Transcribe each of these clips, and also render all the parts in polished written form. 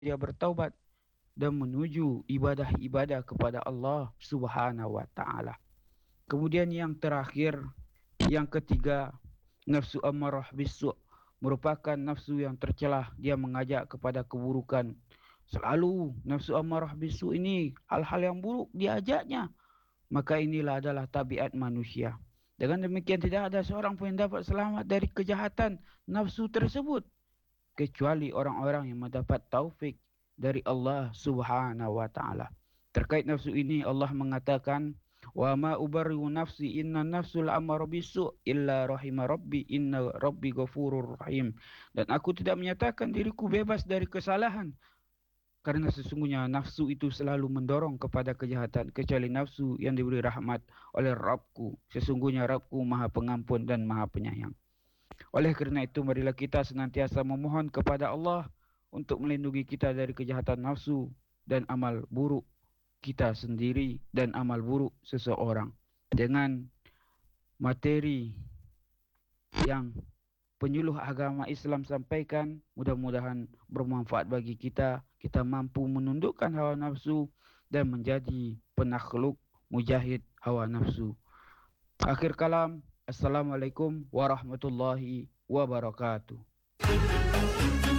dia bertaubat dan menuju ibadah-ibadah kepada Allah Subhanahu wa taala. Kemudian yang terakhir, yang ketiga, nafsu amarah bisu' merupakan nafsu yang tercelah, dia mengajak kepada keburukan. Selalu nafsu amarah bisu' ini hal-hal yang buruk diajaknya. Maka inilah adalah tabiat manusia. Dengan demikian tidak ada seorang pun yang dapat selamat dari kejahatan nafsu tersebut kecuali orang-orang yang mendapat taufik dari Allah Subhanahu wa taala. Terkait nafsu ini Allah mengatakan, wa ma ubarri'u nafsi inna nafsul amara bisu illa rahima rabbi inna rabbi ghafurur rahim. Dan aku tidak menyatakan diriku bebas dari kesalahan, kerana sesungguhnya nafsu itu selalu mendorong kepada kejahatan, kecuali nafsu yang diberi rahmat oleh Rabbku. Sesungguhnya Rabbku Maha Pengampun dan Maha Penyayang. Oleh kerana itu, marilah kita senantiasa memohon kepada Allah untuk melindungi kita dari kejahatan nafsu dan amal buruk kita sendiri dan amal buruk seseorang. Dengan materi yang penyuluh agama Islam sampaikan, mudah-mudahan bermanfaat bagi kita. Kita mampu menundukkan hawa nafsu dan menjadi penakhluk mujahid hawa nafsu. Akhir kalam, Assalamualaikum warahmatullahi wabarakatuh.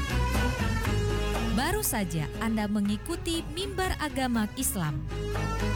Baru saja Anda mengikuti Mimbar Agama Islam.